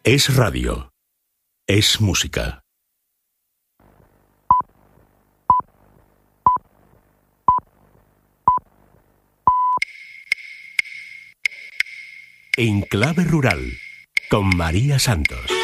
Es radio. Es música. En clave rural, con María Santos.